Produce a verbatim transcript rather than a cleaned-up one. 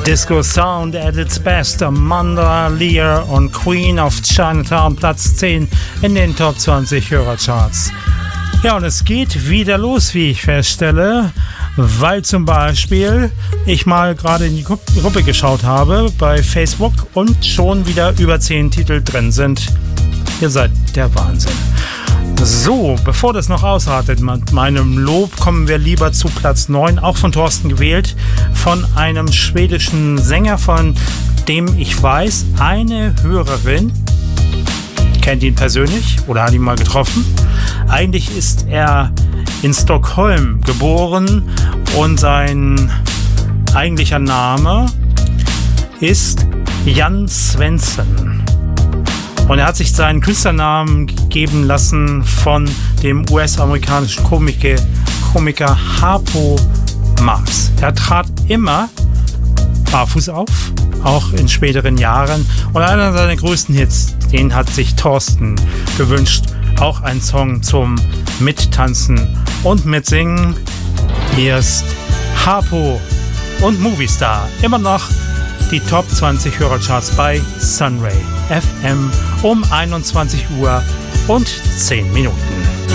Disco Sound at its best. Amanda Lear und Queen of Chinatown, Platz zehn in den Top zwanzig Hörercharts. Ja, und es geht wieder los, wie ich feststelle, weil zum Beispiel ich mal gerade in die Gruppe geschaut habe bei Facebook und schon wieder über zehn Titel drin sind. Ihr seid der Wahnsinn. So, bevor das noch ausartet mit meinem Lob, kommen wir lieber zu Platz neun, auch von Thorsten gewählt, von einem schwedischen Sänger, von dem ich weiß, eine Hörerin kennt ihn persönlich oder hat ihn mal getroffen. Eigentlich ist er in Stockholm geboren und sein eigentlicher Name ist Jan Svensson. Und er hat sich seinen Künstlernamen geben lassen von dem U S-amerikanischen Komiker, Komiker Harpo Marx. Er trat immer barfuß auf, auch in späteren Jahren. Und einer seiner größten Hits, den hat sich Thorsten gewünscht. Auch ein Song zum Mittanzen und Mitsingen. Hier ist Harpo und Movistar. Immer noch die Top zwanzig Hörercharts bei Sunray F M um einundzwanzig Uhr und zehn Minuten.